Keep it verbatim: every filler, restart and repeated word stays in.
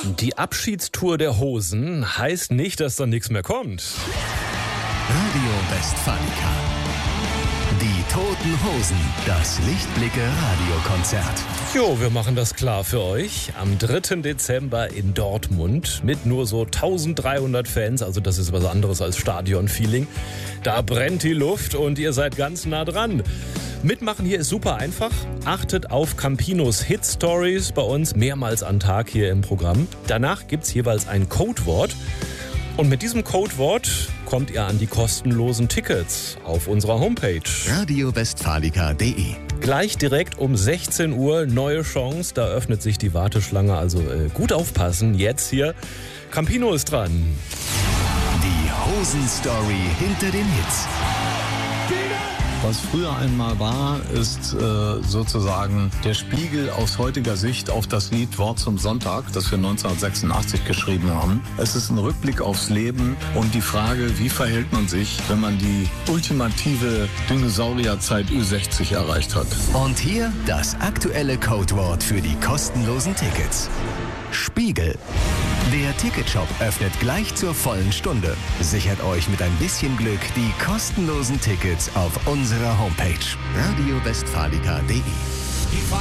Die Abschiedstour der Hosen heißt nicht, dass da nichts mehr kommt. Radio Westfalica. Die Toten Hosen. Das Lichtblicke-Radiokonzert. Jo, wir machen das klar für euch. Am dritten Dezember in Dortmund mit nur so dreizehnhundert Fans. Also das ist was anderes als Stadion-Feeling. Da brennt die Luft und ihr seid ganz nah dran. Mitmachen hier ist super einfach. Achtet auf Campinos Hit-Stories bei uns mehrmals am Tag hier im Programm. Danach gibt's jeweils ein Codewort. Und mit diesem Codewort kommt ihr an die kostenlosen Tickets auf unserer Homepage. radio westfalica punkt de. Gleich direkt um sechzehn Uhr neue Chance. Da öffnet sich die Warteschlange. Also äh, gut aufpassen. Jetzt hier. Campino ist dran. Die Hosen-Story hinter den Hits. Was früher einmal war, ist äh, sozusagen der Spiegel aus heutiger Sicht auf das Lied Wort zum Sonntag, das wir neunzehnhundertsechsundachtzig geschrieben haben. Es ist ein Rückblick aufs Leben und die Frage, wie verhält man sich, wenn man die ultimative Dinosaurierzeit Ü sechzig erreicht hat. Und hier das aktuelle Codewort für die kostenlosen Tickets. Spiegel. Der Ticketshop öffnet gleich zur vollen Stunde. Sichert euch mit ein bisschen Glück die kostenlosen Tickets auf unserer Homepage. radio westfalica punkt de.